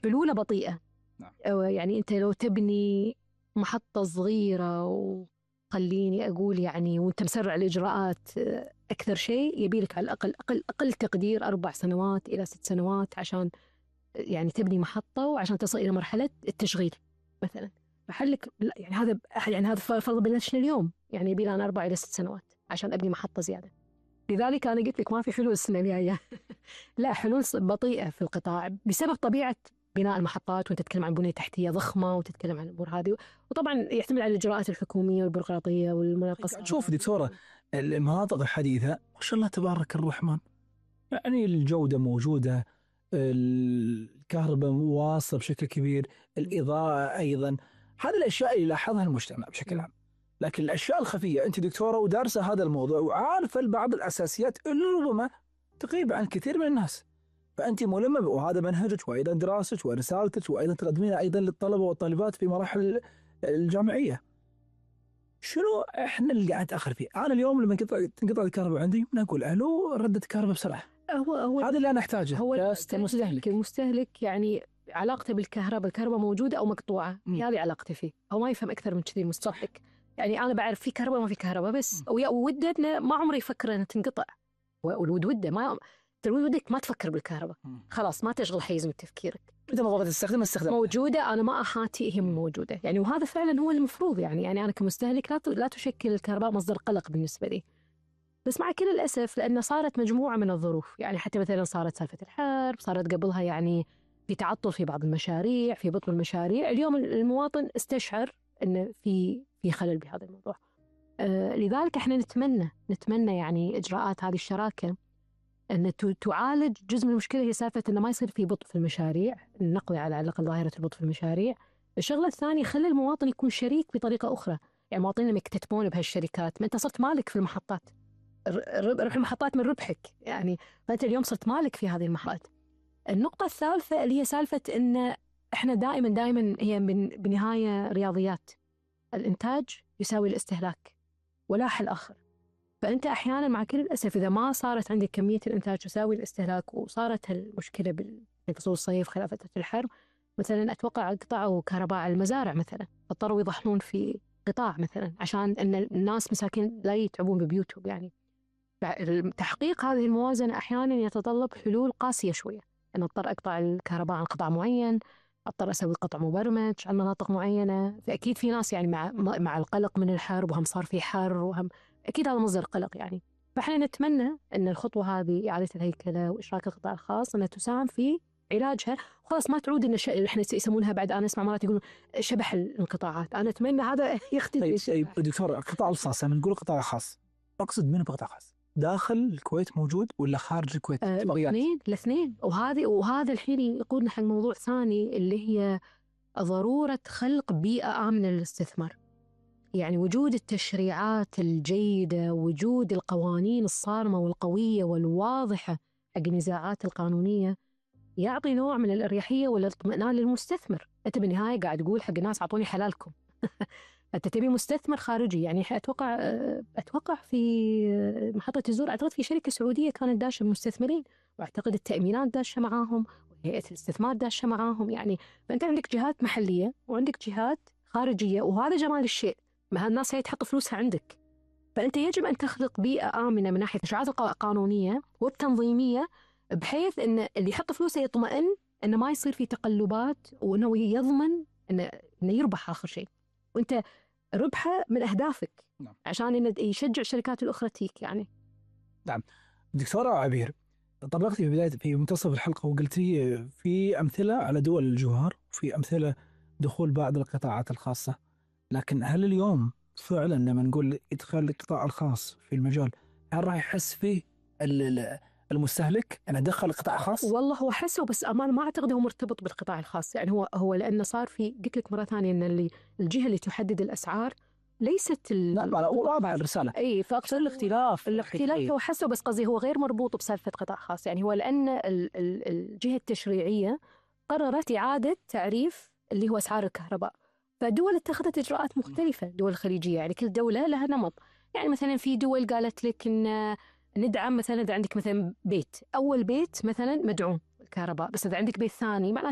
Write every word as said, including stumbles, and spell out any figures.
حلوله بطيئة. نعم. يعني أنت لو تبني محطة صغيرة، وخليني أقول يعني وأنت مسرع الإجراءات، أكثر شيء يبيلك على الأقل أقل أقل تقدير أربع سنوات إلى ست سنوات عشان يعني تبني محطة وعشان تصل إلى مرحلة التشغيل مثلا. فحلك يعني هذا يعني هذا فرض بلشنا اليوم، يعني يبي لنا أربع إلى ست سنوات عشان أبني محطة زيادة. لذلك أنا قلت لك ما في حلول السنة الجاية. لا، حلول بطيئة في القطاع بسبب طبيعة بناء المحطات، وانت تتكلم عن بنية تحتية ضخمة وتتكلم عن الأمور هذه، وطبعا يعتمد على الإجراءات الحكومية والبيروقراطية والمناقصات. شوف دكتورة، المناطق الحديثة ما شاء الله تبارك الرحمن، يعني الجودة موجودة، الكهرباء واصلة بشكل كبير، الإضاءة أيضا، هذه الأشياء اللي لاحظها المجتمع بشكل عام. لكن الأشياء الخفية أنت دكتورة ودارسة هذا الموضوع وعارفة بعض الأساسيات اللي ربما تغيب عن كثير من الناس، فأنت ملمة، وهذا منهجك وأيضا دراستك ورسالتك وأيضا تقدمينها أيضا للطلبة والطالبات في مراحل الجامعية. شنو إحنا اللي قاعد نتأخر فيه؟ أنا اليوم لما تنقطع تنقطع الكهرباء عندي نقول ألو ردة الكهرباء بسرعة. هو هو هذا اللي أنا أحتاجه هو كمستهلك. المستهلك يعني علاقته بالكهرباء، الكهرباء موجودة أو مقطوعة، هذه علاقته فيه. هو ما يفهم أكثر من كذي المستهلك. يعني أنا بعرف في كهرباء ما في كهرباء بس، ووده ما عمره يفكر أن تنقطع، والود وده ما الود ودك ما تفكر بالكهرباء، خلاص ما تشغل حيز من تفكيرك. إذا ما بغيت تستخدم استخدم موجودة، أنا ما أحاتي هي موجودة يعني، وهذا فعلا هو المفروض. يعني يعني أنا كمستهلك لا لا تشكل الكهرباء مصدر قلق بالنسبة لي، بس مع كل الأسف لأن صارت مجموعة من الظروف. يعني حتى مثلا صارت سالفة الحرب، صارت قبلها يعني في تعطل في بعض المشاريع، في بطء المشاريع. اليوم المواطن استشعر أن في في خلل بهذا الموضوع. آه لذلك احنا نتمنى نتمنى يعني إجراءات هذه الشراكة أن تعالج جزء من المشكلة، هي سالفة أنه ما يصير في بطء في المشاريع، نقضي على الأقل ظاهرة البطء في المشاريع. الشغلة الثانية، خلي المواطن يكون شريك بطريقة أخرى. يعني المواطنين لما يكتتبون بهالشركات، ما أنت صرت مالك في المحطات، ربح المحطات من ربحك يعني، فأنت اليوم صرت مالك في هذه المحطات. النقطة الثالثة اللي هي سالفة أن إحنا دائما دائما هي بنهاية رياضيات، الإنتاج يساوي الاستهلاك ولا حل آخر. فأنت أحيانا مع كل الأسف إذا ما صارت عندك كمية الإنتاج تساوي الاستهلاك، وصارت المشكلة بفصول الصيف خلال فترة الحرب مثلا، أتوقع قطعوا كهرباء على المزارع مثلا، اضطروا يضحون في قطاع مثلا عشان أن الناس مساكين لا يتعبون ببيوتهم. يعني تحقيق هذه الموازنة أحيانا يتطلب حلول قاسية شوية، أن أضطر أقطع الكهرباء عن قطاع معين، أضطر أسوي قطع مبرمج عن مناطق معينة. فأكيد في ناس يعني مع مع القلق من الحرب، وهم صار في حر، وهم أكيد هذا مصدر قلق يعني. فإحنا نتمنى أن الخطوة هذه، إعادة الهيكلة وإشراك القطاع الخاص، أنها تساهم في علاجها، خلاص ما تعود إن ش... إحنا يسمونها بعد، أنا أسمع مرات يقولون شبح الانقطاعات. أنا أتمنى هذا يختفي. طيب دكتور، القطاع الخاص لما نقول قطاع خاص أقصد منه بقطاع خاص داخل الكويت موجود ولا خارج الكويت؟ الاثنين الاثنين وهذه وهذا الحين يقودنا حق موضوع ثاني اللي هي ضرورة خلق بيئة آمنة للاستثمار. يعني وجود التشريعات الجيدة، وجود القوانين الصارمة والقوية والواضحة حق النزاعات القانونية، يعطي نوع من الأريحية والاطمئنان للمستثمر. أنت بالنهاية قاعد تقول حق الناس أعطوني حلالكم. أنت تبي مستثمر خارجي. يعني أتوقع أتوقع في محطة الزور، أعتقد في شركة سعودية كانت داشة بمستثمرين، وأعتقد التأمينات داشة معاهم، وهيئة الاستثمار داشة معاهم. يعني فأنت عندك جهات محلية وعندك جهات خارجية، وهذا جمال الشيء. ما هالناس هي تحط فلوسها عندك، فأنت يجب أن تخلق بيئة آمنة من ناحية التشريعات القانونية والتنظيمية، بحيث أن اللي يحط فلوسه يطمئن أنه ما يصير في تقلبات، وأنه يضمن أنه إنه يربح آخر شيء، وأنت ربحه من أهدافك. نعم. عشان إنه يشجع الشركات الأخرى تيك يعني. نعم. دكتورة عبير، طرقتي في بداية في منتصف الحلقة وقلتي في أمثلة على دول الجوار، وفي أمثلة دخول بعض القطاعات الخاصة، لكن هل اليوم فعلا لما نقول إدخال القطاع الخاص في المجال، هل راح يحس فيه المستهلك أن دخل قطاع خاص؟ والله هو حسه، بس أمان ما أعتقد هو مرتبط بالقطاع الخاص. يعني هو هو لأنه صار في، قلت لك مرة ثانية، أن اللي الجهة اللي تحدد الأسعار ليست ال... لا لا واضح الرسالة. أي، فأقصد الاختلاف الاختلاف هو حسه، بس قصدي هو غير مربوط بسالفة قطاع خاص. يعني هو لأن ال... ال... الجهة التشريعية قررت إعادة تعريف اللي هو أسعار الكهرباء، فدول اتخذت إجراءات مختلفة. دول الخليجية يعني كل دولة لها نمط. يعني مثلا في دول قالت لك إن ندعم مثلا إذا عندك مثلا بيت، أول بيت مثلا مدعوم الكهرباء، بس إذا عندك بيت ثاني معناته